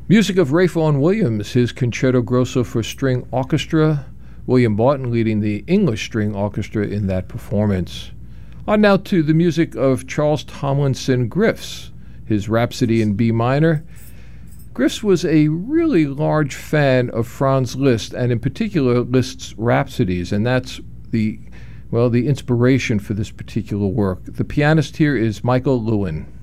Music of Ralph Vaughan Williams, his Concerto Grosso for String Orchestra, William Barton leading the English String Orchestra in that performance. On now to the music of Charles Tomlinson Griffes, his Rhapsody in B minor. Griffes was a really large fan of Franz Liszt, and in particular Liszt's Rhapsodies, and that's the inspiration for this particular work. The pianist here is Michael Lewin.